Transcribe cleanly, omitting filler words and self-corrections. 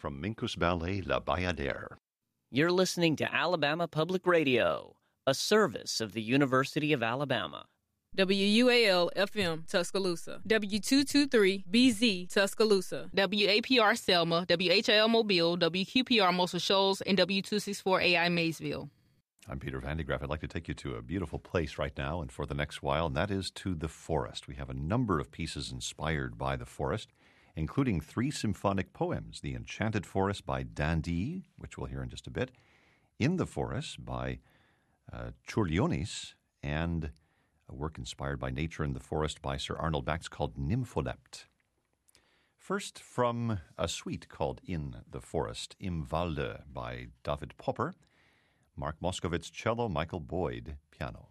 from Minkus Ballet La Bayadere. You're listening to Alabama Public Radio, a service of the University of Alabama. WUAL-FM, Tuscaloosa. W223-BZ, Tuscaloosa. WAPR Selma, WHIL Mobile, WQPR Muscle Shoals, and W264AI Maysville. I'm Peter Van de Graaff. I'd like to take you to a beautiful place right now and for the next while, and that is to the forest. We have a number of pieces inspired by the forest, including 3 symphonic poems: The Enchanted Forest by Dundee, which we'll hear in just a bit, In the Forest by Churlionis, and a work inspired by nature in the forest by Sir Arnold Bax called Nympholept. First, from a suite called In the Forest, Im Walde by David Popper, Mark Moskowitz cello, Michael Boyd piano.